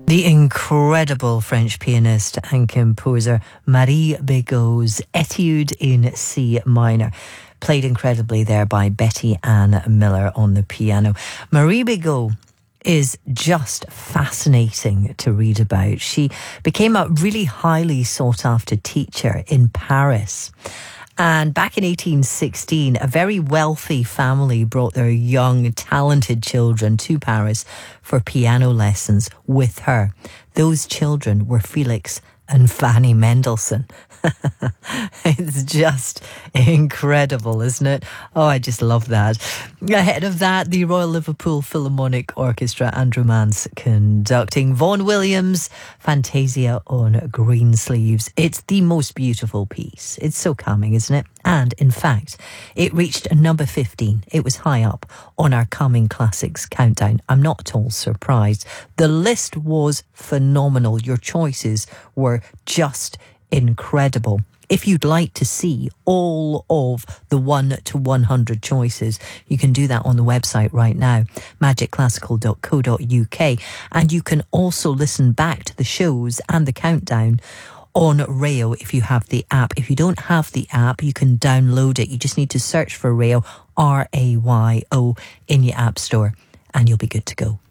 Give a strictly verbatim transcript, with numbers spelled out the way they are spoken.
The incredible French pianist and composer Marie Bigot's Etude in C minor, played incredibly there by Betty Ann Miller on the piano. Marie Bigot is just fascinating to read about. She became a really highly sought after teacher in Paris. And back in eighteen sixteen, a very wealthy family brought their young, talented children to Paris for piano lessons with her. Those children were Felix and Fanny Mendelssohn. It's just incredible, isn't it? Oh, I just love that. Ahead of that, the Royal Liverpool Philharmonic Orchestra, Andrew Mance conducting Vaughan Williams' Fantasia on Greensleeves. It's the most beautiful piece. It's so calming, isn't it? And in fact, it reached number fifteen. It was high up on our Coming Classics countdown. I'm not at all surprised. The list was phenomenal. Your choices were just incredible. If you'd like to see all of the one to one hundred choices, you can do that on the website right now, magic classical dot co dot uk. And you can also listen back to the shows and the countdown on Rayo if you have the app. If you don't have the app, you can download it. You just need to search for Rayo, R A Y O, in your app store, and you'll be good to go.